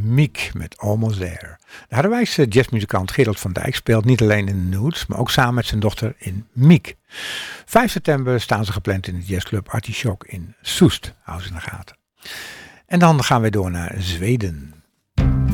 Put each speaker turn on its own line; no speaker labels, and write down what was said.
Miek met Almost There. De Harderwijkse jazzmuzikant Gerald van Dijk speelt niet alleen in de Nudes, maar ook samen met zijn dochter in Miek. 5 september staan ze gepland in de jazzclub Artichoke in Soest. Hou ze in de gaten. En dan gaan we door naar Zweden.